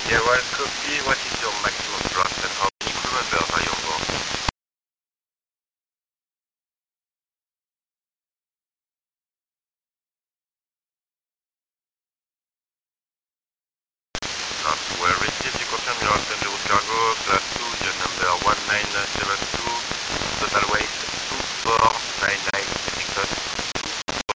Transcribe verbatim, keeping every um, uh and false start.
Yeah, well, copy. What is your maximum thrust and how many crew members are you on board? Not well received. You confirm your Los Angeles cargo, class two, unit number one nine seven two.